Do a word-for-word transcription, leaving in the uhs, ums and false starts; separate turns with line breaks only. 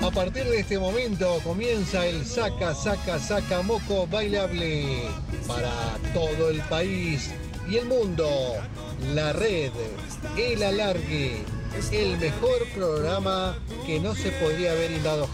A partir de este momento comienza el Saca, Saca, Saca Moco Bailable para todo el país y el mundo. La red, el alargue, el mejor programa que no se podría haber inventado